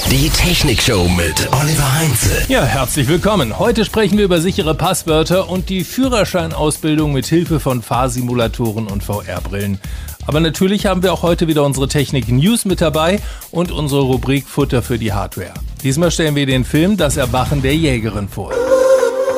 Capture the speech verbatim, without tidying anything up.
Die Technikshow mit Oliver Heinze. Ja, herzlich willkommen. Heute sprechen wir über sichere Passwörter und die Führerscheinausbildung mit Hilfe von Fahrsimulatoren und V R-Brillen. Aber natürlich haben wir auch heute wieder unsere Technik-News mit dabei und unsere Rubrik Futter für die Hardware. Diesmal stellen wir den Film Das Erwachen der Jägerin vor.